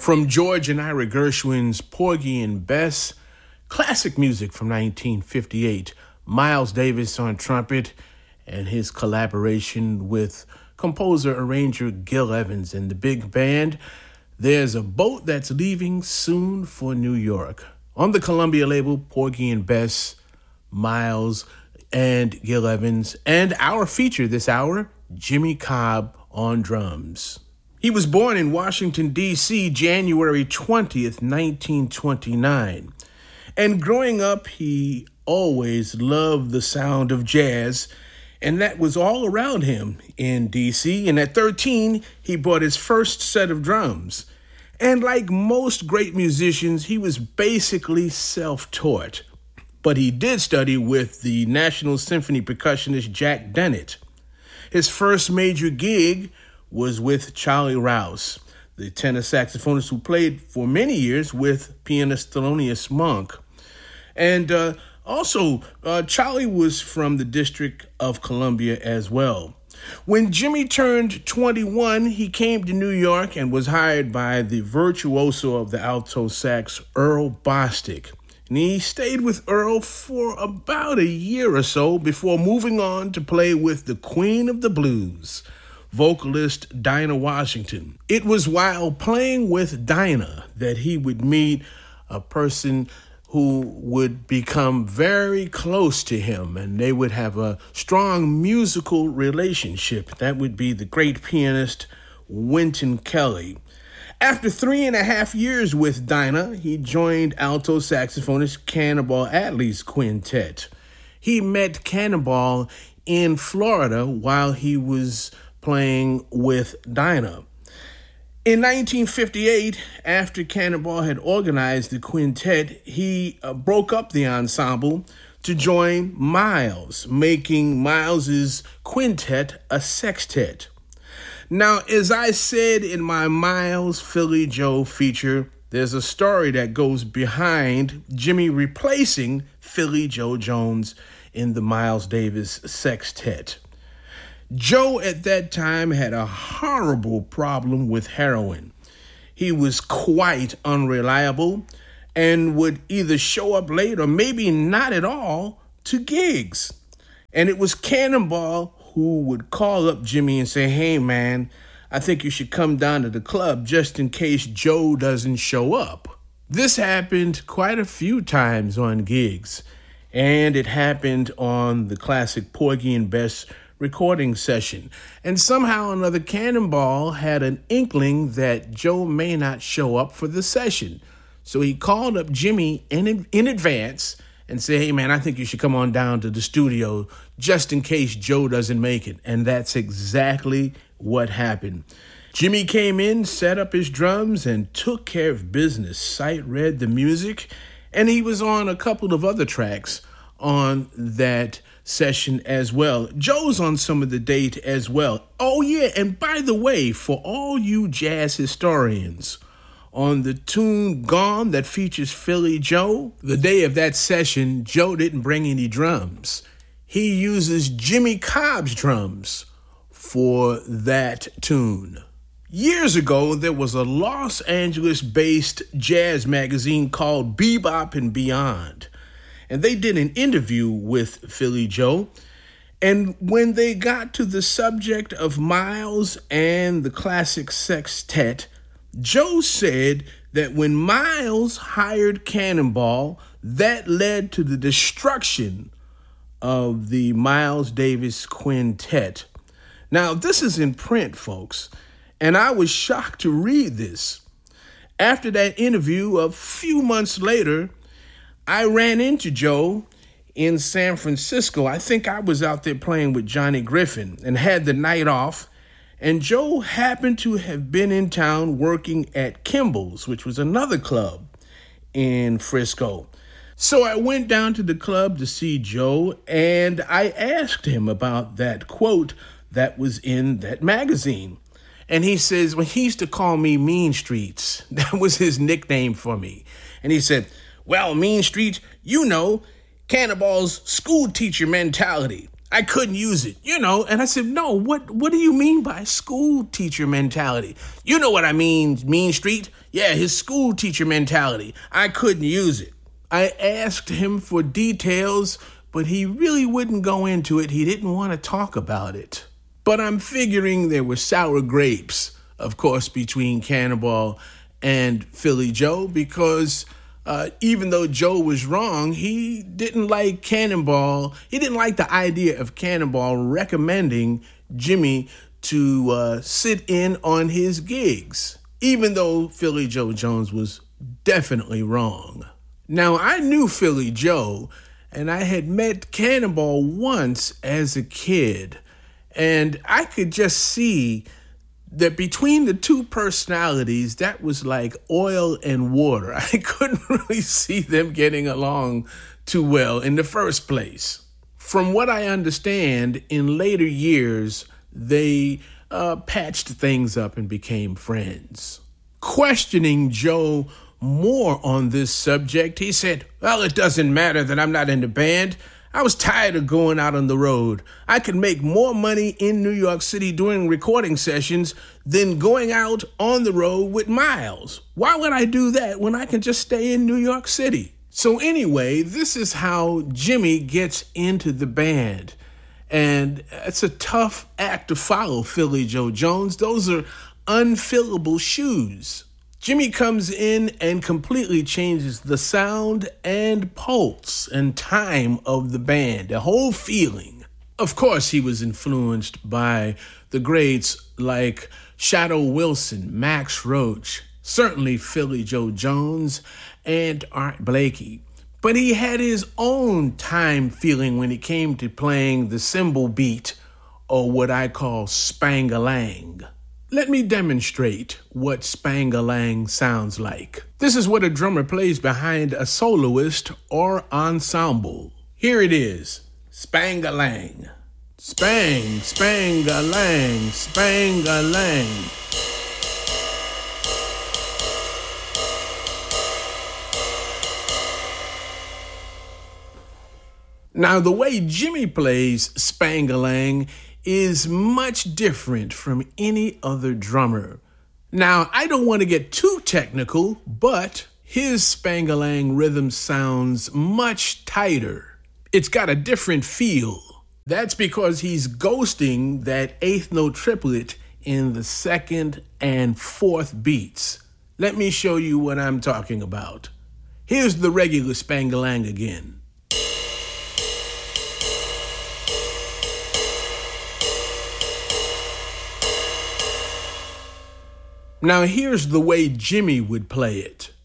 From George and Ira Gershwin's Porgy and Bess, classic music from 1958, Miles Davis on trumpet, and his collaboration with composer-arranger Gil Evans and the big band, There's a Boat That's Leaving Soon for New York. On the Columbia label, Porgy and Bess, Miles, and Gil Evans, and our feature this hour, Jimmy Cobb on drums. He was born in Washington, D.C., January 20th, 1929. And growing up, he always loved the sound of jazz, and that was all around him in D.C. And at 13, he bought his first set of drums. And like most great musicians, he was basically self-taught. But he did study with the National Symphony percussionist Jack Dennett. His first major gig was with Charlie Rouse, the tenor saxophonist who played for many years with pianist Thelonious Monk. And also, Charlie was from the District of Columbia as well. When Jimmy turned 21, he came to New York and was hired by the virtuoso of the alto sax, Earl Bostic. And he stayed with Earl for about a year or so before moving on to play with the Queen of the Blues, vocalist Dinah Washington. It was while playing with Dinah that he would meet a person who would become very close to him, and they would have a strong musical relationship. That would be the great pianist Wynton Kelly. After 3.5 years with Dinah, he joined alto saxophonist Cannonball Adderley's quintet. He met Cannonball in Florida while he was playing with Dinah. In 1958, after Cannonball had organized the quintet, he broke up the ensemble to join Miles, making Miles's quintet a sextet. Now, as I said in my Miles Philly Joe feature, there's a story that goes behind Jimmy replacing Philly Joe Jones in the Miles Davis sextet. Joe at that time had a horrible problem with heroin. He was quite unreliable and would either show up late or maybe not at all to gigs. And it was Cannonball who would call up Jimmy and say, "Hey man, I think you should come down to the club just in case Joe doesn't show up." This happened quite a few times on gigs, and it happened on the classic Porgy and Bess recording session. And somehow or another, Cannonball had an inkling that Joe may not show up for the session. So he called up Jimmy in advance and said, "Hey man, I think you should come on down to the studio just in case Joe doesn't make it." And that's exactly what happened. Jimmy came in, set up his drums, and took care of business. Sight read the music, and he was on a couple of other tracks on that session as well. Joe's on some of the date as well. Oh yeah, and by the way, for all you jazz historians, on the tune Gone that features Philly Joe, the day of that session, Joe didn't bring any drums. He uses Jimmy Cobb's drums for that tune. Years ago, there was a Los Angeles-based jazz magazine called Bebop and Beyond. And they did an interview with Philly Joe. And when they got to the subject of Miles and the classic sextet, Joe said that when Miles hired Cannonball, that led to the destruction of the Miles Davis quintet. Now, this is in print, folks, and I was shocked to read this. After that interview, a few months later, I ran into Joe in San Francisco. I think I was out there playing with Johnny Griffin and had the night off. And Joe happened to have been in town working at Kimball's, which was another club in Frisco. So I went down to the club to see Joe, and I asked him about that quote that was in that magazine. And he says, well, he used to call me Mean Streets. That was his nickname for me. And he said, "Well, Mean Streets, you know, Cannonball's school teacher mentality. I couldn't use it, And I said, no, what do you mean by school teacher mentality? You know what I mean, Mean Street? Yeah, his school teacher mentality. I couldn't use it. I asked him for details, but he really wouldn't go into it. He didn't want to talk about it. But I'm figuring there were sour grapes, of course, between Cannonball and Philly Joe, because even though Joe was wrong, he didn't like Cannonball. He didn't like the idea of Cannonball recommending Jimmy to sit in on his gigs, even though Philly Joe Jones was definitely wrong. Now, I knew Philly Joe, and I had met Cannonball once as a kid, and I could just see that between the two personalities, that was like oil and water. I couldn't really see them getting along too well in the first place. From what I understand, in later years, they patched things up and became friends. Questioning Joe more on this subject, he said, well, it doesn't matter that I'm not in the band. I was tired of going out on the road. I could make more money in New York City doing recording sessions than going out on the road with Miles. Why would I do that when I can just stay in New York City? So anyway, this is how Jimmy gets into the band. And it's a tough act to follow, Philly Joe Jones. Those are unfillable shoes. Jimmy comes in and completely changes the sound and pulse and time of the band, the whole feeling. Of course, he was influenced by the greats like Shadow Wilson, Max Roach, certainly Philly Joe Jones, and Art Blakey. But he had his own time feeling when it came to playing the cymbal beat, or what I call spang-a-lang. Let me demonstrate what spang-a-lang sounds like. This is what a drummer plays behind a soloist or ensemble. Here it is. Spang-a-lang. Spang, spang-a-lang, spang-a-lang. Now, the way Jimmy plays spang-a-lang is much different from any other drummer. Now, I don't want to get too technical, but his spang-a-lang rhythm sounds much tighter. It's got a different feel. That's because he's ghosting that eighth note triplet in the second and fourth beats. Let me show you what I'm talking about. Here's the regular spang-a-lang again. Now here's the way Jimmy would play it.